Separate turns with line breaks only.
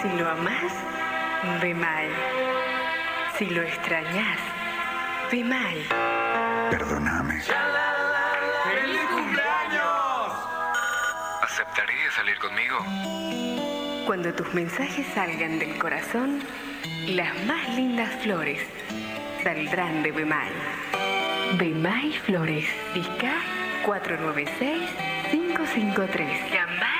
Si lo amás, Bemay. Si lo extrañás, Bemay.
Perdóname.
¡Feliz cumpleaños!
¿Aceptarías salir conmigo?
Cuando tus mensajes salgan del corazón, las más lindas flores saldrán de Bemay. Bemay Flores, Disca 496-553. Gambá